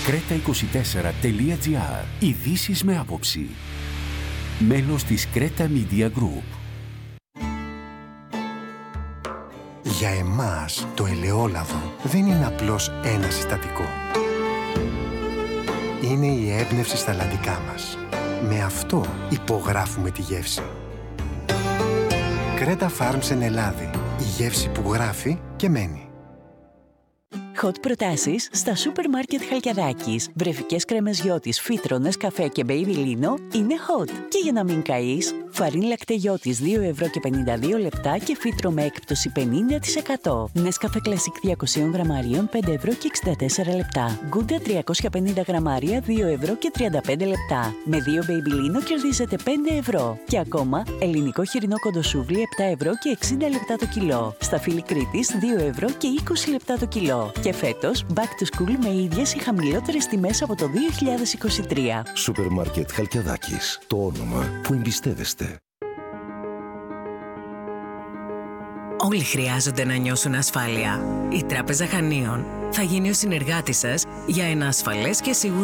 Creta24.gr. Ειδήσεις με άποψη. Μέλος της Creta Media Group. Για εμάς, το ελαιόλαδο δεν είναι απλώς ένα συστατικό. Είναι η έμπνευση στα λαντικά μας. Με αυτό υπογράφουμε τη γεύση. Creta Farms εν Ελλάδη. Η γεύση που γράφει και μένει. Hot προτάσεις στα σούπερ μάρκετ Χαλκιαδάκης. Βρεφικές κρέμες Γιώτης, φύτρονες, καφέ και baby λίνο είναι hot. Και για να μην καείς, φαρίν λακτέ Γιώτης 2,52 λεπτά και φύτρο με έκπτωση 50%. Νέσκαφε κλασικ 200 γραμμαρίων 5,64 λεπτά. Γκούντα 350 γραμμάρια 2,35 λεπτά. Με 2 baby λίνο κερδίζετε 5 ευρώ. Και ακόμα, ελληνικό χοιρινό κοντοσούβλι 7 ευρώ και 60 λεπτά το κιλό. Σταφύλι Κρήτης 2 ευρώ και 20 λεπτά το κιλό. Και φέτος, back to school με ίδιες ή χαμηλότερες τιμές από το 2023. Σούπερ μάρκετ Χαλκιαδάκης. Το όνομα που εμπιστεύεστε. Όλοι χρειάζονται να νιώσουν ασφάλεια. Η Τράπεζα Χανίων θα γίνει ο συνεργάτης σας για ένα ασφαλές και σίγουρο